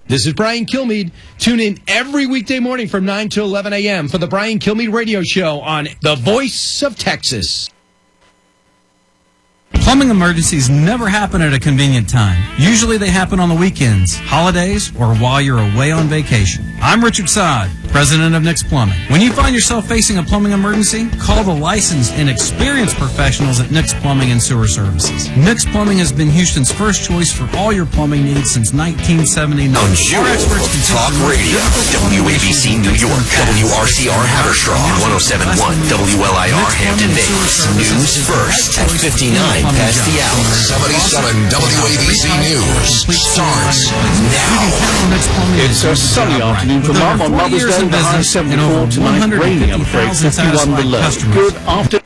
This is Brian Kilmeade. Tune in every weekday morning from 9 to 11 a.m. for the Brian Kilmeade Radio Show on The Voice of Texas. Plumbing emergencies never happen at a convenient time. Usually they happen on the weekends, holidays, or while you're away on vacation. I'm Richard Sod, president of Nick's Plumbing. When you find yourself facing a plumbing emergency, call the licensed and experienced professionals at Nick's Plumbing and Sewer Services. Nick's Plumbing has been Houston's first choice for all your plumbing needs since 1979. On Jewel Talk Radio, WABC New York, WRCR Haverstraw, 107.1 WLIR Hampton Bays. News first at 59 past the hour. 77 WABC News starts now. It's a sunny afternoon for Mum on Mother's Day. The high 74 tonight, raining I'm afraid, 51 below. Good after.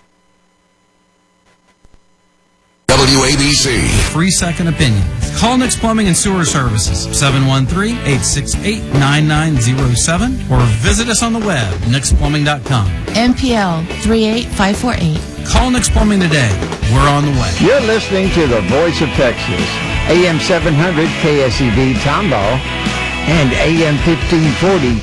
WABC. Free second opinion. Call Nick's Plumbing and Sewer Services, 713-868-9907, or visit us on the web, nicksplumbing.com. NPL 38548. Call Nick's Plumbing today. We're on the way. You're listening to The Voice of Texas, AM 700 KSEV Tomball, and AM 1540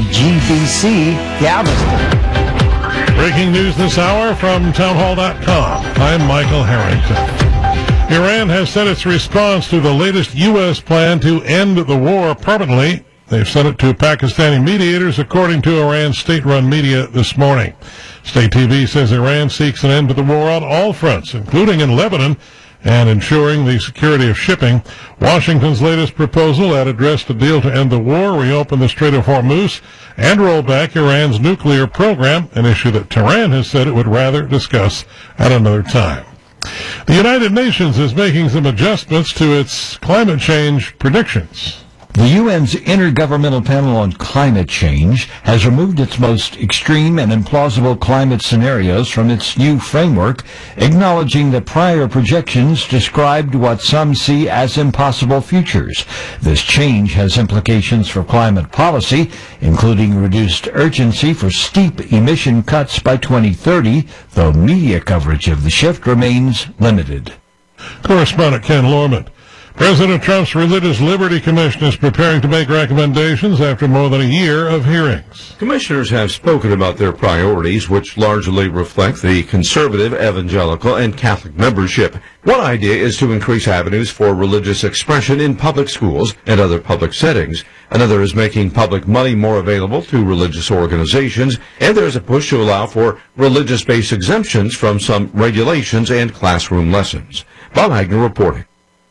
KGBC Galveston. Breaking news this hour from townhall.com. I'm Michael Harrington. Iran has said its response to the latest U.S. plan to end the war permanently. They've sent it to Pakistani mediators, according to Iran's state-run media this morning. State TV says Iran seeks an end to the war on all fronts, including in Lebanon, and ensuring the security of shipping. Washington's latest proposal that addressed a deal to end the war, reopen the Strait of Hormuz, and roll back Iran's nuclear program, an issue that Tehran has said it would rather discuss at another time. The United Nations is making some adjustments to its climate change predictions. The UN's Intergovernmental Panel on Climate Change has removed its most extreme and implausible climate scenarios from its new framework, acknowledging that prior projections described what some see as impossible futures. This change has implications for climate policy, including reduced urgency for steep emission cuts by 2030, though media coverage of the shift remains limited. Correspondent Ken Lorman. President Trump's Religious Liberty Commission is preparing to make recommendations after more than a year of hearings. Commissioners have spoken about their priorities, which largely reflect the conservative, evangelical, and Catholic membership. One idea is to increase avenues for religious expression in public schools and other public settings. Another is making public money more available to religious organizations, and there's a push to allow for religious-based exemptions from some regulations and classroom lessons. Bob Wagner reporting.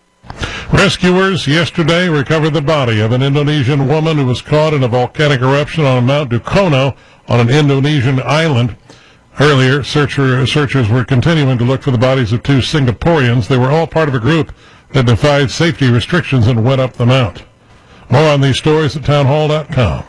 Rescuers yesterday recovered the body of an Indonesian woman who was caught in a volcanic eruption on Mount Dukono on an Indonesian island. Earlier, searchers were continuing to look for the bodies of two Singaporeans. They were all part of a group that defied safety restrictions and went up the mount. More on these stories at townhall.com.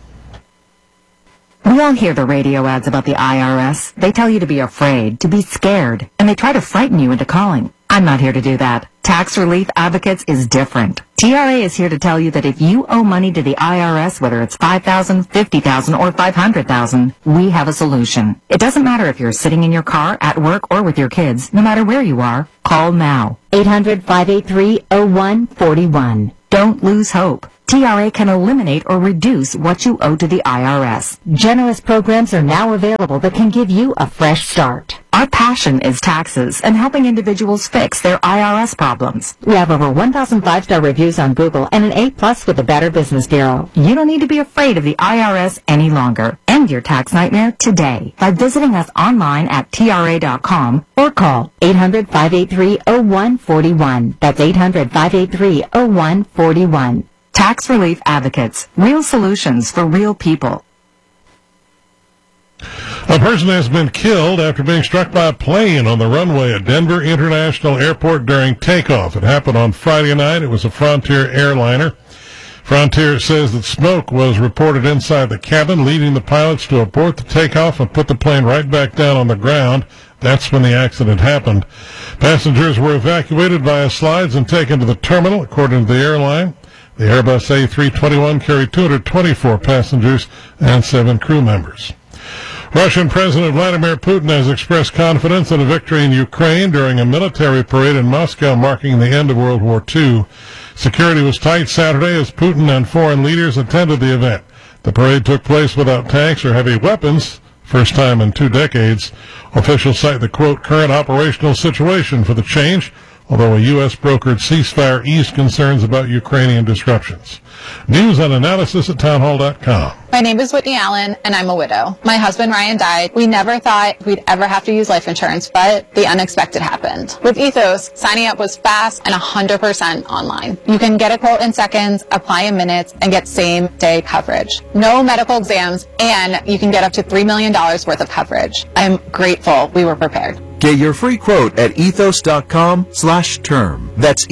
We all hear the radio ads about the IRS. They tell you to be afraid, to be scared, and they try to frighten you into calling. I'm not here to do that. Tax Relief Advocates is different. TRA is here to tell you that if you owe money to the IRS, whether it's $5,000, $50,000, or $500,000, we have a solution. It doesn't matter if you're sitting in your car, at work, or with your kids. No matter where you are, call now. 800-583-0141. Don't lose hope. TRA can eliminate or reduce what you owe to the IRS. Generous programs are now available that can give you a fresh start. Our passion is taxes and helping individuals fix their IRS problems. We have over 1,000 5-star reviews on Google and an A+ with the Better Business Bureau. You don't need to be afraid of the IRS any longer. End your tax nightmare today by visiting us online at TRA.com or call 800-583-0141. That's 800-583-0141. Tax Relief Advocates. Real solutions for real people. A person has been killed after being struck by a plane on the runway at Denver International Airport during takeoff. It happened on Friday night. It was a Frontier airliner. Frontier says that smoke was reported inside the cabin, leading the pilots to abort the takeoff and put the plane right back down on the ground. That's when the accident happened. Passengers were evacuated via slides and taken to the terminal, according to the airline. The Airbus A321 carried 224 passengers and 7 crew members. Russian President Vladimir Putin has expressed confidence in a victory in Ukraine during a military parade in Moscow marking the end of World War II. Security was tight Saturday as Putin and foreign leaders attended the event. The parade took place without tanks or heavy weapons, first time in 2 decades. Officials cite the, quote, current operational situation for the change, although a U.S.-brokered ceasefire eased concerns about Ukrainian disruptions. News and analysis at townhall.com. My name is Whitney Allen, and I'm a widow. My husband, Ryan, died. We never thought we'd ever have to use life insurance, but the unexpected happened. With Ethos, signing up was fast and 100% online. You can get a quote in seconds, apply in minutes, and get same-day coverage. No medical exams, and you can get up to $3 million worth of coverage. I'm grateful we were prepared. Get your free quote at ethos.com/term. That's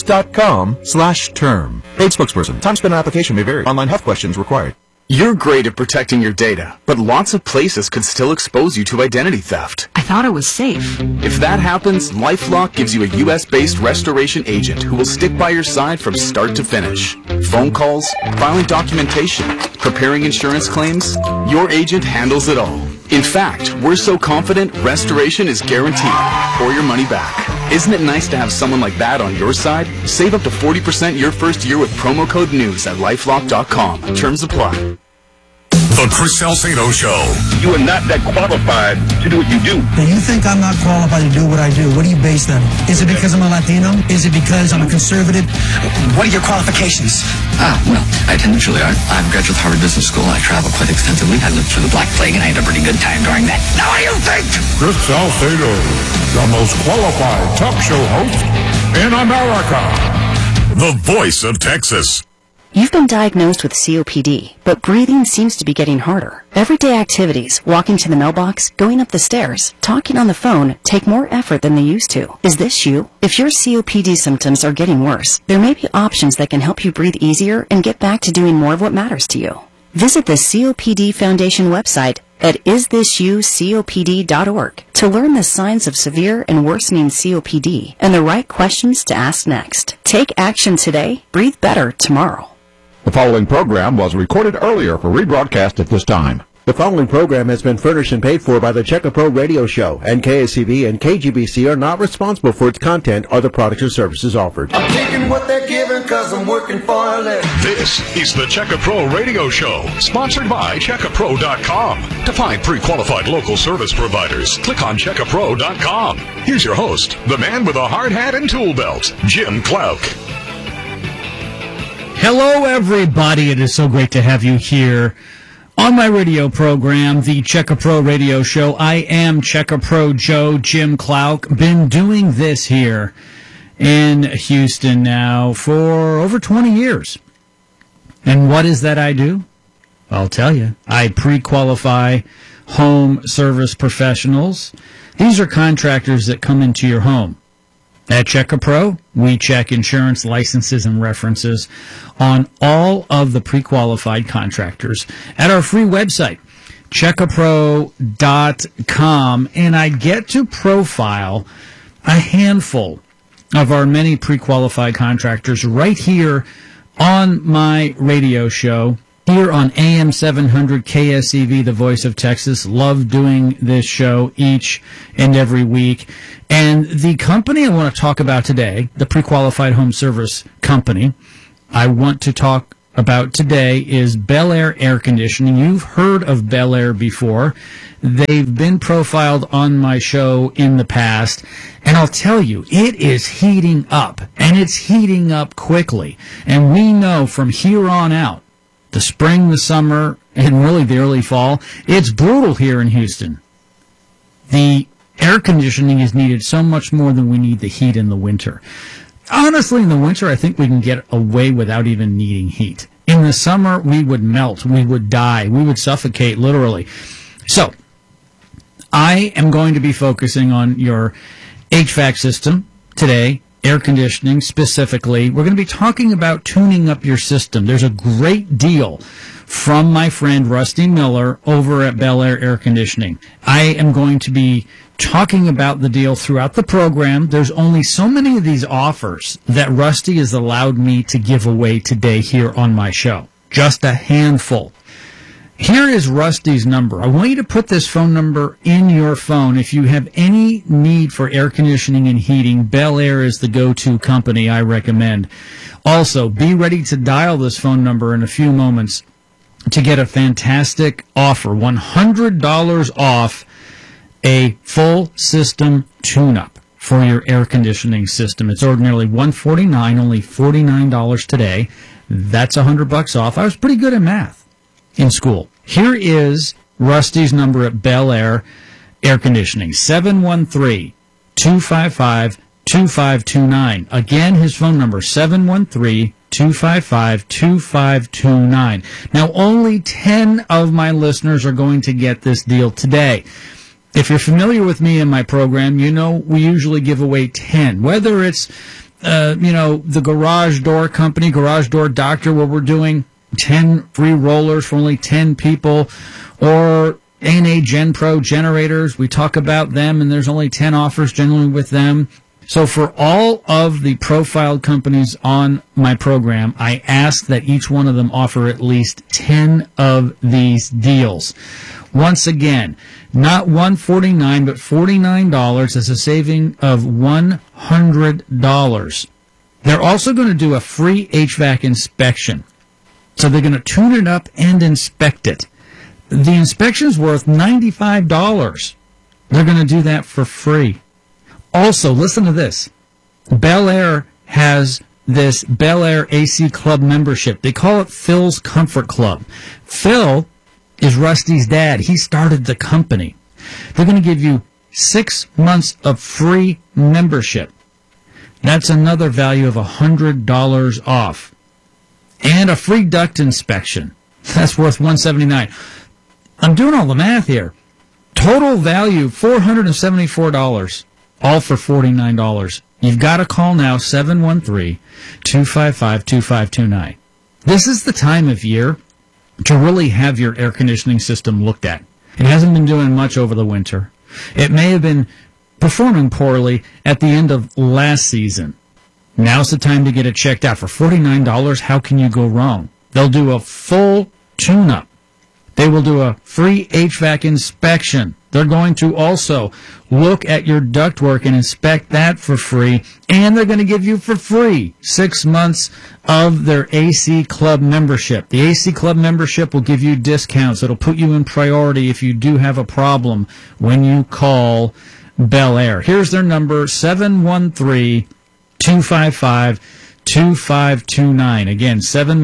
ethos.com/term. Paid spokesperson. Time spent on application may vary. Online health questions required. You're great at protecting your data, but lots of places could still expose you to identity theft. I thought it was safe. If that happens, LifeLock gives you a U.S.-based restoration agent who will stick by your side from start to finish. Phone calls, filing documentation, preparing insurance claims, your agent handles it all. In fact, we're so confident restoration is guaranteed or your money back. Isn't it nice to have someone like that on your side? Save up to 40% your first year with promo code NEWS at LifeLock.com. Terms apply. The Chris Salcedo Show. You are not that qualified to do what you do. Now, you think I'm not qualified to do what I do. What do you base that on? Is it because I'm a Latino? Is it because I'm a conservative? What are your qualifications? Well, I attended Juilliard. I'm a graduate of Harvard Business School. I travel quite extensively. I lived through the Black Plague, and I had a pretty good time during that. Now, what do you think? Chris Salcedo, the most qualified talk show host in America. The voice of Texas. You've been diagnosed with COPD, but breathing seems to be getting harder. Everyday activities, walking to the mailbox, going up the stairs, talking on the phone, take more effort than they used to. Is this you? If your COPD symptoms are getting worse, there may be options that can help you breathe easier and get back to doing more of what matters to you. Visit the COPD Foundation website at isthisyoucopd.org to learn the signs of severe and worsening COPD and the right questions to ask next. Take action today, breathe better tomorrow. The following program was recorded earlier for rebroadcast at this time. The following program has been furnished and paid for by the Check A Pro Radio Show, and KSCB and KGBC are not responsible for its content or the products or services offered. I'm taking what they're giving because I'm working for a living. This is the Check A Pro Radio Show, sponsored by CheckAPro.com. To find pre-qualified local service providers, click on CheckAPro.com. Here's your host, the man with a hard hat and tool belt, Jim Clouk. Hello, everybody. It is so great to have you here on my radio program, the Check A Pro Radio Show. I am Check A Pro Joe, Jim Clouk. Been doing this here in Houston now for over 20 years. And what is that I do? I'll tell you. I pre-qualify home service professionals. These are contractors that come into your home. At Check A Pro, we check insurance licenses and references on all of the pre-qualified contractors at our free website, checkapro.com, and I get to profile a handful of our many pre-qualified contractors right here on my radio show, here on AM 700 KSEV, the voice of Texas. Love doing this show each and every week. And the company I want to talk about today, the Pre-Qualified Home Service Company, I want to talk about today is Bel Air Air Conditioning. You've heard of Bel Air before. They've been profiled on my show in the past. And I'll tell you, it is heating up. And it's heating up quickly. And we know from here on out, the spring, the summer, and really the early fall, it's brutal here in Houston. The air conditioning is needed so much more than we need the heat in the winter. Honestly, in the winter, I think we can get away without even needing heat. In the summer, we would melt, we would die, we would suffocate, literally. So, I am going to be focusing on your HVAC system today. Air conditioning specifically. We're going to be talking about tuning up your system. There's a great deal from my friend Rusty Miller over at Bel Air Air Conditioning. I am going to be talking about the deal throughout the program. There's only so many of these offers that Rusty has allowed me to give away today here on my show. Just a handful. Here is Rusty's number. I want you to put this phone number in your phone. If you have any need for air conditioning and heating, Bel Air is the go-to company I recommend. Also, be ready to dial this phone number in a few moments to get a fantastic offer, $100 off a full system tune-up for your air conditioning system. It's ordinarily $149, only $49 today. That's $100 off. I was pretty good at math in school. Here is Rusty's number at Bel Air Air Conditioning, 713-255-2529. Again, his phone number, 713-255-2529. Now, only 10 of my listeners are going to get this deal today. If you're familiar with me and my program, you know we usually give away 10, whether it's, the Garage Door Company, Garage Door Doctor, where we're doing 10 free rollers for only 10 people, or A&A GenPro generators. We talk about them, and there's only 10 offers generally with them. So for all of the profiled companies on my program, I ask that each one of them offer at least 10 of these deals. Once again, not $149, but $49 is a saving of $100. They're also going to do a free HVAC inspection. So they're going to tune it up and inspect it. The inspection's worth $95. They're going to do that for free. Also, listen to this. Bel Air has this Bel Air AC Club membership. They call it Phil's Comfort Club. Phil is Rusty's dad. He started the company. They're going to give you 6 months of free membership. That's another value of $100 off. And a free duct inspection. That's worth $179. I'm doing all the math here. Total value, $474. All for $49. You've got to call now, 713-255-2529. This is the time of year to really have your air conditioning system looked at. It hasn't been doing much over the winter. It may have been performing poorly at the end of last season. Now's the time to get it checked out. For $49, how can you go wrong? They'll do a full tune-up. They will do a free HVAC inspection. They're going to also look at your ductwork and inspect that for free. And they're going to give you for free 6 months of their AC Club membership. The AC Club membership will give you discounts. It'll put you in priority if you do have a problem when you call Bel Air. Here's their number, 713-255-2529. Again,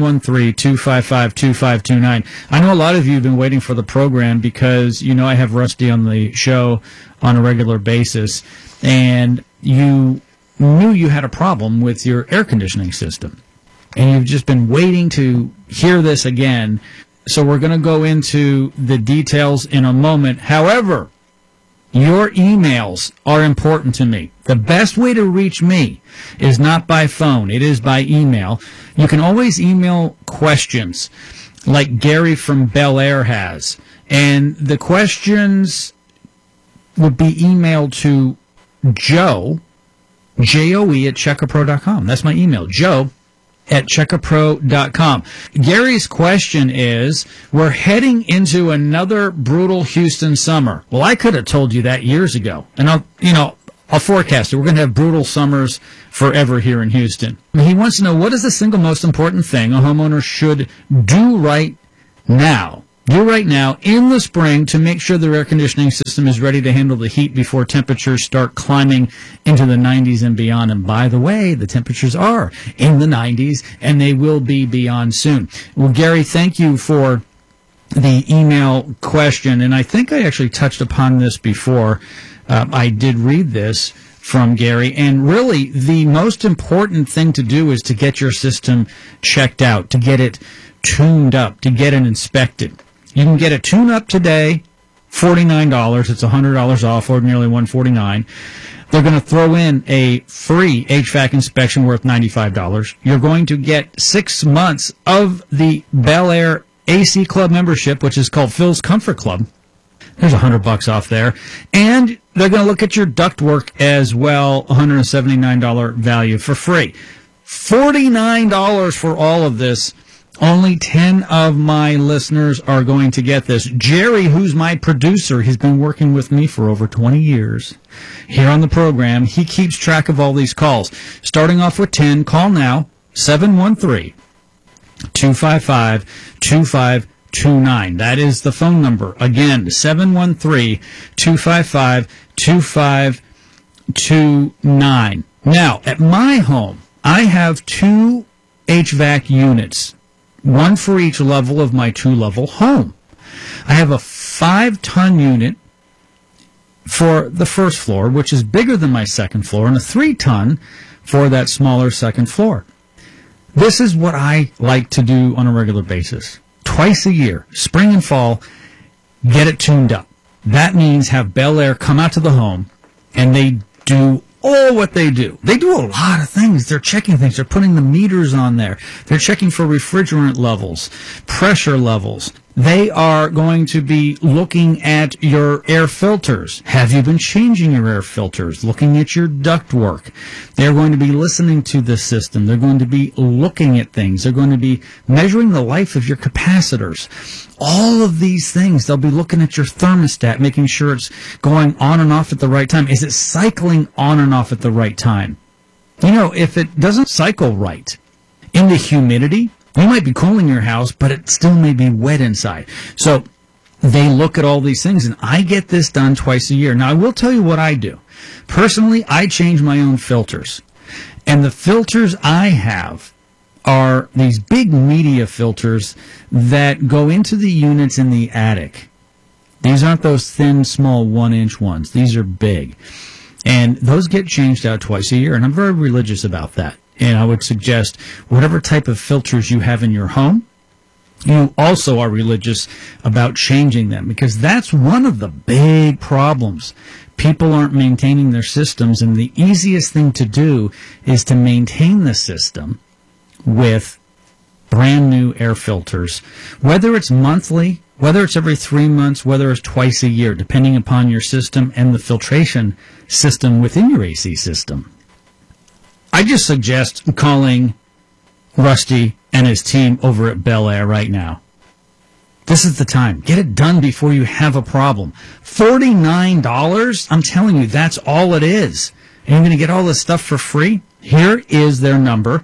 713-255-2529. I know a lot of you have been waiting for the program because you know I have Rusty on the show on a regular basis, and you knew you had a problem with your air conditioning system. And you've just been waiting to hear this again. So we're going to go into the details in a moment. However, your emails are important to me. The best way to reach me is not by phone. It is by email. You can always email questions like Gary from Bel Air has. And the questions would be emailed to Joe, J-O-E, at checkapro.com. That's my email, Joe at checkapro.com. Gary's question is, we're heading into another brutal Houston summer. Well, I could have told you that years ago. And I'll forecast it. We're going to have brutal summers forever here in Houston. He wants to know, what is the single most important thing a homeowner should do right now in the spring to make sure their air conditioning system is ready to handle the heat before temperatures start climbing into the 90s and beyond. And by the way, the temperatures are in the 90s, and they will be beyond soon. Well, Gary, thank you for the email question. And I think I actually touched upon this before. I did read this from Gary. And really, the most important thing to do is to get your system checked out, to get it tuned up, to get it inspected. You can get a tune-up today, $49. It's $100 off, ordinarily $149. They're going to throw in a free HVAC inspection worth $95. You're going to get 6 months of the Bel Air AC Club membership, which is called Phil's Comfort Club. There's $100 off there. And they're going to look at your ductwork as well, $179 value for free. $49 for all of this. Only 10 of my listeners are going to get this. Jerry, who's my producer, he's been working with me for over 20 years here on the program. He keeps track of all these calls. Starting off with 10, call now, 713-255-2529. That is the phone number. Again, 713-255-2529. Now, at my home, I have 2 HVAC units, one for each level of my 2-level home. I have a 5-ton unit for the first floor, which is bigger than my second floor, and a 3-ton for that smaller second floor. This is what I like to do on a regular basis. Twice a year, spring and fall, get it tuned up. That means have Bel Air come out to the home, and they do all what they do. They do a lot of things. They're checking things. They're putting the meters on there. They're checking for refrigerant levels, pressure levels. They are going to be looking at your air filters. Have you been changing your air filters? Looking at your ductwork. They're going to be listening to the system. They're going to be looking at things. They're going to be measuring the life of your capacitors. All of these things. They'll be looking at your thermostat, making sure it's going on and off at the right time. Is it cycling on and off at the right time? You know, if it doesn't cycle right, in the humidity, you might be cooling your house, but it still may be wet inside. So they look at all these things, and I get this done twice a year. Now, I will tell you what I do. Personally, I change my own filters. And the filters I have are these big media filters that go into the units in the attic. These aren't those thin, small 1-inch ones. These are big. And those get changed out twice a year, and I'm very religious about that. And I would suggest whatever type of filters you have in your home, you also are religious about changing them, because that's one of the big problems. People aren't maintaining their systems, and the easiest thing to do is to maintain the system with brand new air filters, whether it's monthly, whether it's every 3 months, whether it's twice a year, depending upon your system and the filtration system within your AC system. I just suggest calling Rusty and his team over at Bel Air right now. This is the time. Get it done before you have a problem. $49? I'm telling you, that's all it is. And you're going to get all this stuff for free? Here is their number,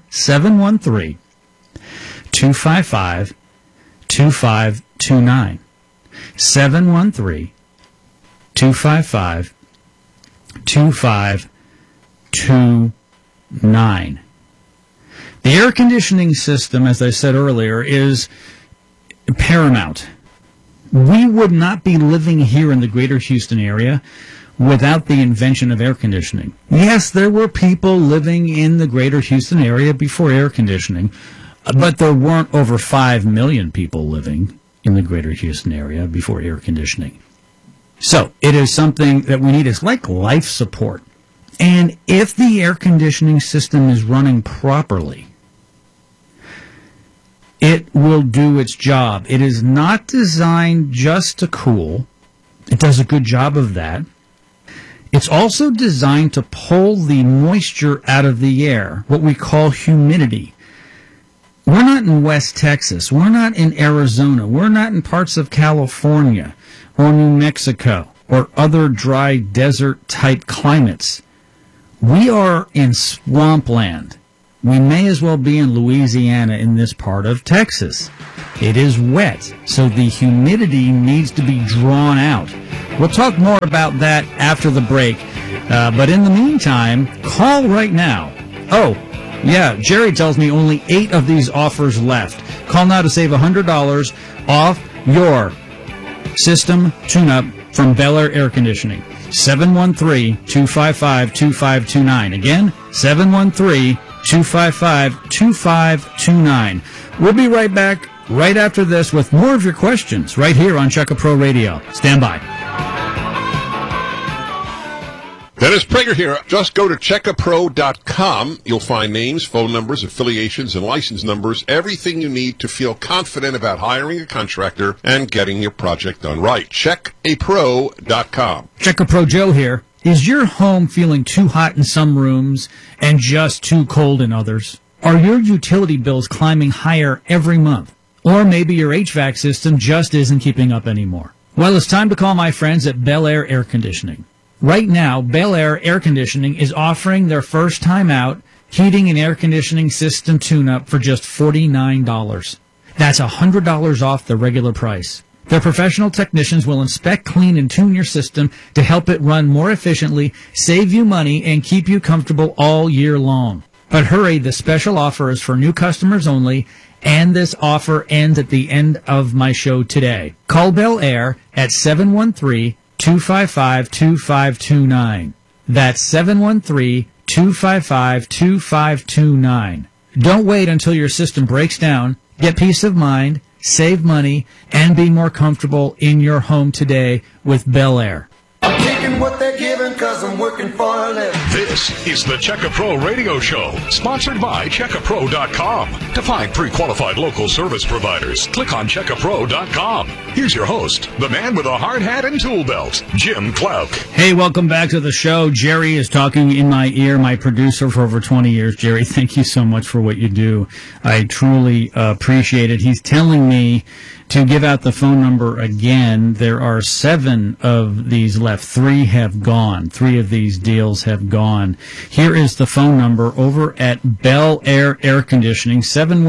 713-255-2529. 713-255-2529. The air conditioning system, as I said earlier, is paramount. We would not be living here in the greater Houston area without the invention of air conditioning. Yes, there were people living in the greater Houston area before air conditioning, but there weren't over 5 million people living in the greater Houston area before air conditioning. So it is something that we need. It's like life support. And if the air conditioning system is running properly, it will do its job. It is not designed just to cool. It does a good job of that. It's also designed to pull the moisture out of the air, what we call humidity. We're not in West Texas. We're not in Arizona. We're not in parts of California or New Mexico or other dry desert-type climates. We are in swampland. We may as well be in Louisiana in this part of Texas. It is wet, so the humidity needs to be drawn out. We'll talk more about that after the break. But in the meantime, call right now. Oh, yeah, Jerry tells me only 8 of these offers left. Call now to save $100 off your system tune-up from Bel Air Air Conditioning. 713-255-2529. Again, 713-255-2529. We'll be right back right after this with more of your questions right here on Checka Pro Radio. Stand by. Dennis Prager here. Just go to checkapro.com. You'll find names, phone numbers, affiliations, and license numbers, everything you need to feel confident about hiring a contractor and getting your project done right. Checkapro.com. Checka Pro Joe here. Is your home feeling too hot in some rooms and just too cold in others? Are your utility bills climbing higher every month? Or maybe your HVAC system just isn't keeping up anymore. Well, it's time to call my friends at Bel Air Air Conditioning. Right now, Bel Air Air Conditioning is offering their first time out heating and air conditioning system tune-up for just $49. That's $100 off the regular price. Their professional technicians will inspect, clean, and tune your system to help it run more efficiently, save you money, and keep you comfortable all year long. But hurry, the special offer is for new customers only, and this offer ends at the end of my show today. Call Bel Air at 713-255-2529. That's 713-255-2529. Don't wait until your system breaks down. Get peace of mind, save money, and be more comfortable in your home today with Bel Air. I'm taking what they're giving because I'm working for a living. This is the Checka Pro Radio Show, sponsored by CheckaPro.com. To find pre-qualified local service providers, click on CheckaPro.com. Here's your host, the man with a hard hat and tool belt, Jim Clouk. Hey, welcome back to the show. Jerry is talking in my ear, my producer for over 20 years. Jerry, thank you so much for what you do. I truly appreciate it. He's telling me to give out the phone number again. There are 7 of these left. 3 have gone. 3 of these deals have gone. Here is the phone number over at Bel Air Air Conditioning,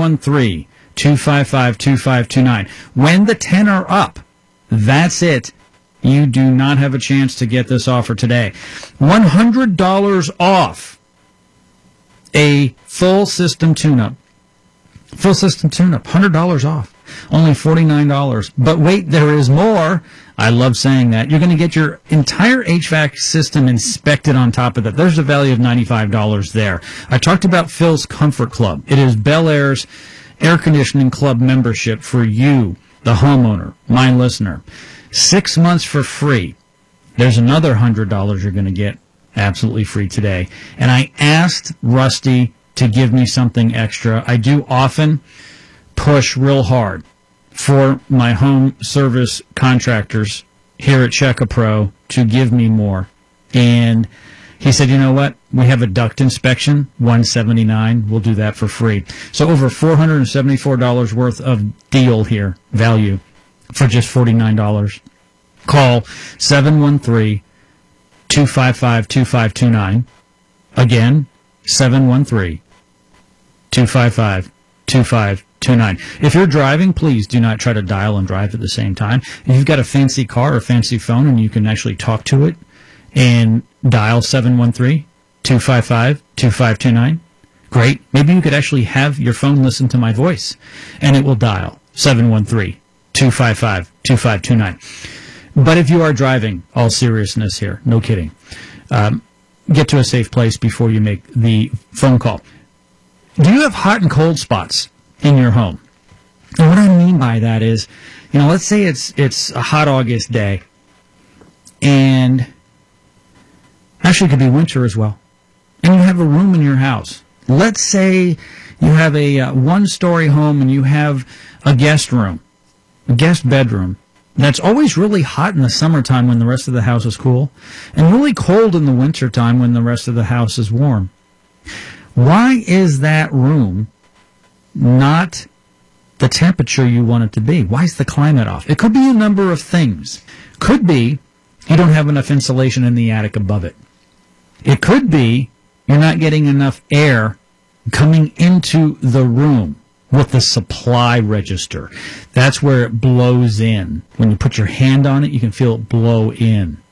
713-255-2529. When the 10 are up, that's it. You do not have a chance to get this offer today. $100 off a full system tune-up. Full system tune-up, $100 off. Only $49. But wait, there is more. I love saying that. You're going to get your entire HVAC system inspected on top of that. There's a value of $95 there. I talked about Phil's Comfort Club. It is Bel Air's air conditioning club membership for you, the homeowner, my listener. 6 months for free. There's another $100 you're going to get absolutely free today. And I asked Rusty to give me something extra. I do often push real hard for my home service contractors here at Checka Pro to give me more. And he said, you know what? We have a duct inspection, $179. We'll do that for free. So over $474 worth of deal here, value, for just $49. Call 713-255-2529. Again, 713-255-2529. If you're driving, please do not try to dial and drive at the same time. If you've got a fancy car or fancy phone and you can actually talk to it and dial 713-255-2529, great. Maybe you could actually have your phone listen to my voice and it will dial 713-255-2529. But if you are driving, all seriousness here, no kidding, get to a safe place before you make the phone call. Do you have hot and cold spots in your home? And what I mean by that is, let's say it's a hot August day, and actually it could be winter as well, and you have a room in your house. Let's say you have a one-story home and you have a guest room, a guest bedroom. That's always really hot in the summertime when the rest of the house is cool, and really cold in the wintertime when the rest of the house is warm. Why is that room not the temperature you want it to be? Why is the climate off? It could be a number of things. Could be you don't have enough insulation in the attic above it. It could be you're not getting enough air coming into the room with the supply register. That's where it blows in. When you put your hand on it, you can feel it blow in.